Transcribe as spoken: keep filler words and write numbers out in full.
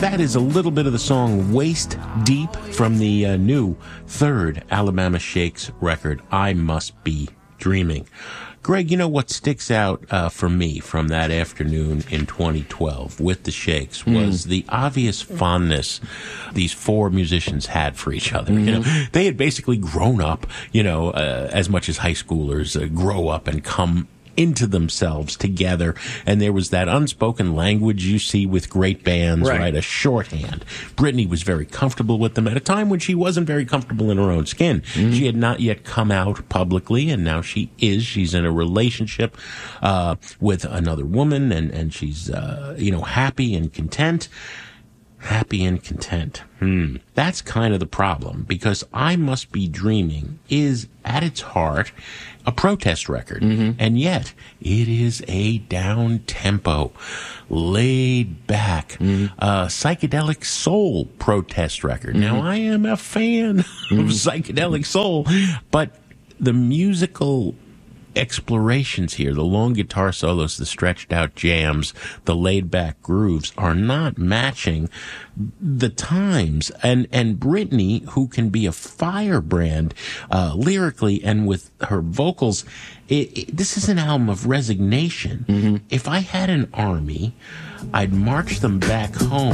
That is a little bit of the song Waist Deep from the uh, new third Alabama Shakes record, I Must Be Dreaming. Greg, you know what sticks out uh, for me from that afternoon in twenty twelve with the Shakes was mm. the obvious fondness these four musicians had for each other. Mm-hmm. You know, they had basically grown up, you know, uh, as much as high schoolers uh, grow up and come into themselves together, and there was that unspoken language you see with great bands, right. right? A shorthand. Britney was very comfortable with them at a time when she wasn't very comfortable in her own skin. Mm-hmm. She had not yet come out publicly, and now she is. She's in a relationship uh, with another woman, and, and she's, uh, you know, happy and content. Happy and content. Hmm. That's kind of the problem, because I Must Be Dreaming is, at its heart, a protest record. Mm-hmm. And yet, it is a down-tempo, laid-back, mm-hmm. uh, psychedelic soul protest record. Mm-hmm. Now, I am a fan mm-hmm. of psychedelic soul, but the musical explorations here, the long guitar solos, the stretched out jams, the laid back grooves are not matching the times. And, and Britney, who can be a firebrand, uh, lyrically and with her vocals, it, it, this is an album of resignation. Mm-hmm. If I had an army, I'd march them back home